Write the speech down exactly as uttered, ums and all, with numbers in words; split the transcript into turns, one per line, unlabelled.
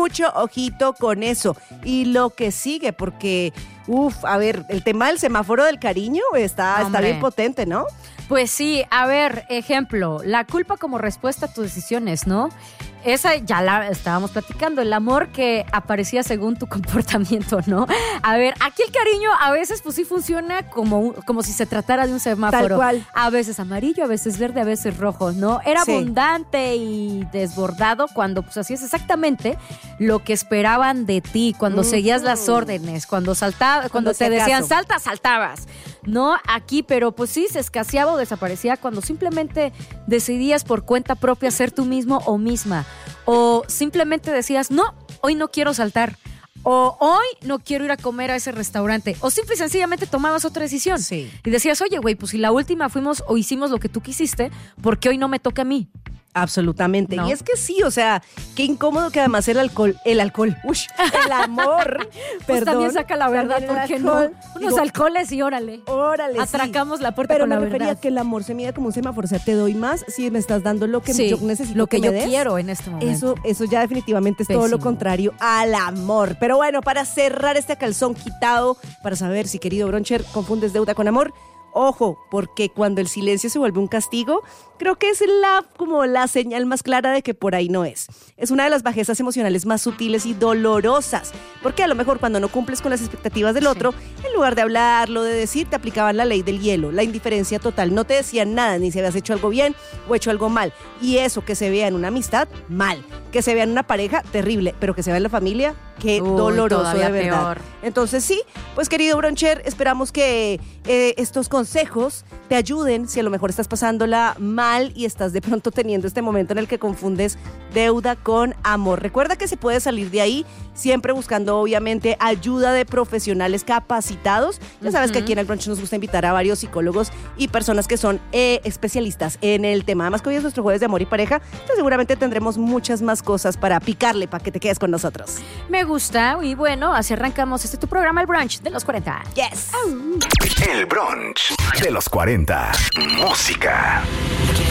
mucho ojito con eso. Y lo que sigue, porque, uff, a ver, el tema del semáforo del cariño está, está bien potente, ¿no?
Pues sí, a ver, ejemplo, la culpa como respuesta a tus decisiones, ¿no? Esa ya la estábamos platicando, el amor que aparecía según tu comportamiento, ¿no? A ver, aquí el cariño a veces pues sí funciona como, como si se tratara de un semáforo.
Tal cual.
A veces amarillo, a veces verde, a veces rojo, ¿no? Era sí. abundante y desbordado cuando pues hacías exactamente lo que esperaban de ti, cuando mm-hmm. seguías las órdenes, cuando saltaba, cuando, cuando te decían acaso. salta, saltabas. No aquí, pero pues sí, se escaseaba o desaparecía cuando simplemente decidías por cuenta propia ser tú mismo o misma. O simplemente decías, no, hoy no quiero saltar. O hoy no quiero ir a comer a ese restaurante. O simple y sencillamente tomabas otra decisión.
Sí.
Y decías, oye, güey, pues si la última fuimos o hicimos lo que tú quisiste, ¿por qué hoy no me toca a mí?
Absolutamente.
¿No?
Y es que sí, o sea, qué incómodo que además el alcohol, el alcohol, uy, el amor,
pues
perdón.
También saca la verdad, ¿por qué no? Unos
Digo,
alcoholes y órale.
Órale,
Atracamos
sí.
la puerta
Pero
con la
me
verdad.
refería a que el amor se mide como un semáforo, o sea, te doy más si me estás dando lo que
sí,
yo necesito
lo que,
que
yo
me des.
quiero en este momento.
Eso, eso ya definitivamente es
Pésimo.
todo lo contrario al amor. Pero bueno, para cerrar este calzón quitado, para saber si, querido Broncher, confundes deuda con amor, ojo, porque cuando el silencio se vuelve un castigo, creo que es la, como la señal más clara de que por ahí no es. Es una de las bajezas emocionales más sutiles y dolorosas, porque a lo mejor cuando no cumples con las expectativas del otro, sí. en lugar de hablarlo, de decir, te aplicaban la ley del hielo, la indiferencia total. No te decían nada, ni si habías hecho algo bien o hecho algo mal. Y eso que se vea en una amistad, mal. Que se vea en una pareja, terrible. Pero que se vea en la familia, qué Uy, doloroso, de verdad. Peor. Entonces sí, pues querido Broncher, esperamos que eh, estos consejos te ayuden si a lo mejor estás pasándola mal y estás de pronto teniendo este momento en el que confundes deuda con amor. Recuerda que se puede salir de ahí siempre buscando obviamente ayuda de profesionales capacitados. Ya sabes uh-huh. que aquí en el Brunch nos gusta invitar a varios psicólogos y personas que son eh, especialistas en el tema. Además que hoy es nuestro jueves de amor y pareja, entonces seguramente tendremos muchas más cosas para picarle para que te quedes con nosotros.
Me gusta y bueno, así arrancamos este tu programa, el Brunch de los cuarenta.
Yes.
El Brunch de los cuarenta. Música.